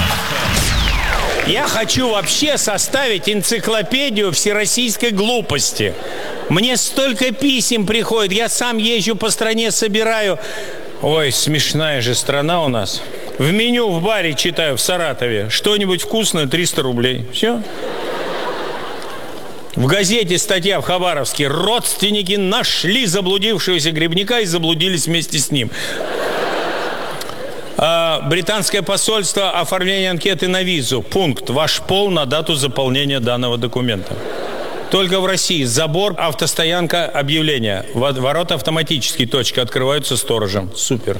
Я хочу вообще составить энциклопедию всероссийской глупости. Мне столько писем приходит, я сам езжу по стране, собираю. Ой, смешная же страна у нас. В меню в баре читаю в Саратове. Что-нибудь вкусное, 300 рублей. Все. В газете статья в Хабаровске. Родственники нашли заблудившегося грибника и заблудились вместе с ним. Британское посольство, оформление анкеты на визу. Пункт. Ваш пол на дату заполнения данного документа. Только в России забор, автостоянка, объявление. Ворота автоматически, точка, открываются сторожем. Супер.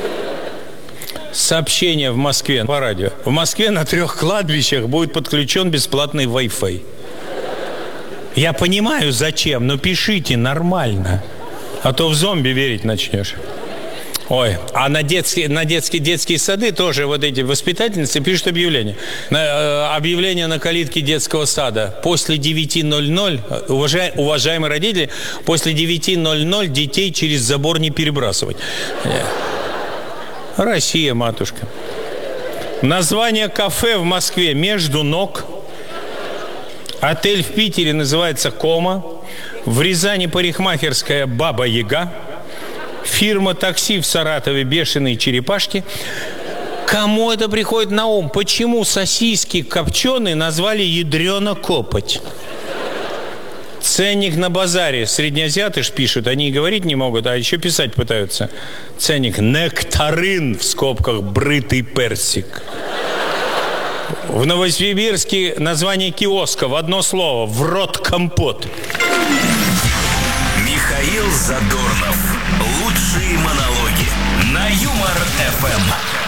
Сообщение в Москве по радио. В Москве на 3 кладбищах будет подключен бесплатный Wi-Fi. Я понимаю, зачем, но пишите нормально. А то в зомби верить начнешь. Ой, а на детские сады тоже вот эти воспитательницы пишут объявление. Объявление на калитке детского сада. После 9:00, уважаемые родители, после 9:00 детей через забор не перебрасывать. Россия, матушка. Название кафе в Москве «Между ног». Отель в Питере называется «Кома». В Рязани парикмахерская «Баба-Яга». Фирма такси в Саратове «Бешеные черепашки». Кому это приходит на ум? Почему сосиски копченые назвали ядрёно-копоть? Ценник на базаре. Среднеазиаты ж пишут, они и говорить не могут, а еще писать пытаются. Ценник «Нектарин» в скобках «Брытый персик». В Новосибирске название киоска в одно слово «В рот компот». Михаил Задорнов. Лучшие монологи на Юмор ФМ.